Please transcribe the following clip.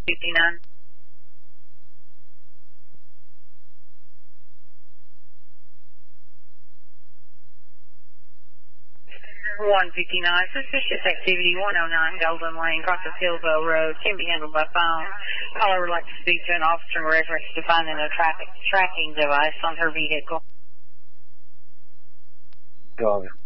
59. 159, suspicious activity, 109 Golden Lane, across the Hillville Road, can be handled by phone. Caller would like to speak to an officer in reference to finding a traffic tracking device on her vehicle. Go on.